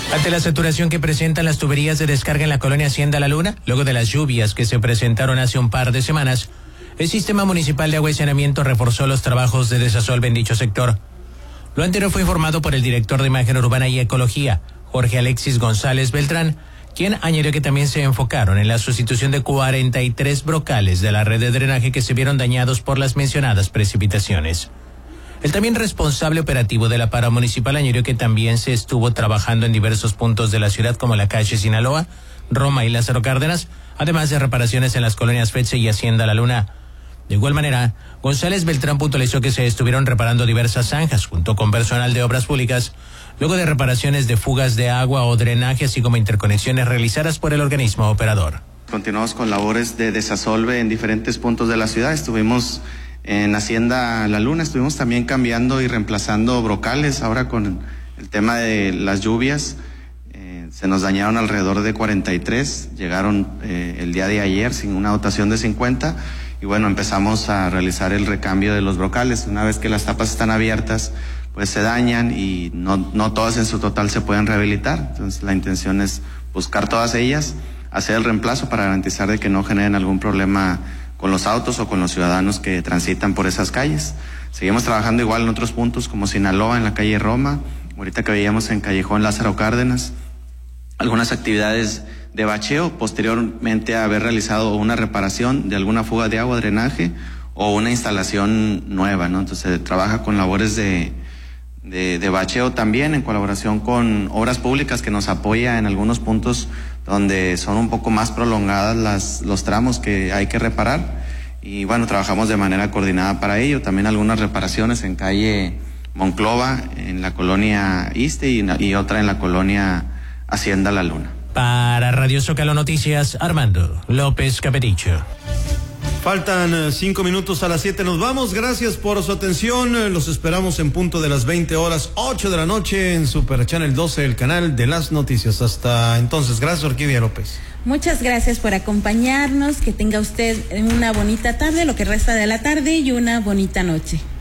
Ante la saturación que presentan las tuberías de descarga en la colonia Hacienda La Luna, luego de las lluvias que se presentaron hace un par de semanas, el Sistema Municipal de Agua y Saneamiento reforzó los trabajos de desasolve en dicho sector. Lo anterior fue informado por el director de Imagen Urbana y Ecología, Jorge Alexis González Beltrán, quien añadió que también se enfocaron en la sustitución de 43 brocales de la red de drenaje que se vieron dañados por las mencionadas precipitaciones. El también responsable operativo de la Paramunicipal añadió que también se estuvo trabajando en diversos puntos de la ciudad como la calle Sinaloa, Roma y Lázaro Cárdenas, además de reparaciones en las colonias Fetze y Hacienda La Luna. De igual manera, González Beltrán puntualizó que se estuvieron reparando diversas zanjas junto con personal de obras públicas, luego de reparaciones de fugas de agua o drenaje, así como interconexiones realizadas por el organismo operador. Continuamos con labores de desasolve en diferentes puntos de la ciudad. Estuvimos en Hacienda La Luna, estuvimos también cambiando y reemplazando brocales. Ahora con el tema de las lluvias, se nos dañaron alrededor de 43, llegaron el día de ayer sin una dotación de 50 y bueno, empezamos a realizar el recambio de los brocales. Una vez que las tapas están abiertas, pues se dañan y no todas en su total se pueden rehabilitar. Entonces la intención es buscar todas ellas, hacer el reemplazo para garantizar de que no generen algún problema con los autos o con los ciudadanos que transitan por esas calles. Seguimos trabajando igual en otros puntos como Sinaloa, en la calle Roma, ahorita que veíamos en Callejón Lázaro Cárdenas, algunas actividades de bacheo, posteriormente a haber realizado una reparación de alguna fuga de agua, drenaje o una instalación nueva, ¿no? Entonces se trabaja con labores de bacheo también en colaboración con Obras Públicas, que nos apoya en algunos puntos donde son un poco más prolongadas los tramos que hay que reparar y bueno, trabajamos de manera coordinada para ello. También algunas reparaciones en calle Monclova, en la colonia Iste y otra en la colonia Hacienda La Luna. Para Radio Zócalo Noticias, Armando López Capericho. Faltan 5 minutos a las 7. Nos vamos. Gracias por su atención. Los esperamos en punto de las 20 horas, 8 de la noche en Super Channel 12, el canal de las noticias. Hasta entonces. Gracias, Orquídea López. Muchas gracias por acompañarnos. Que tenga usted una bonita tarde, lo que resta de la tarde y una bonita noche.